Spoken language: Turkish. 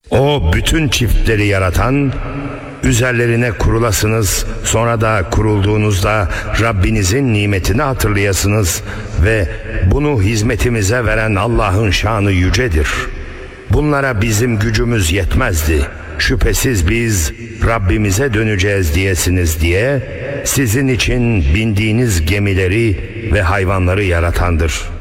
O bütün çiftleri yaratan, üzerlerine kurulasınız, sonra da kurulduğunuzda Rabbinizin nimetini hatırlayasınız ve bunu hizmetimize veren Allah'ın şanı yücedir. Bunlara bizim gücümüz yetmezdi. Şüphesiz biz Rabbimize döneceğiz diyesiniz diye sizin için bindiğiniz gemileri ve hayvanları yaratandır.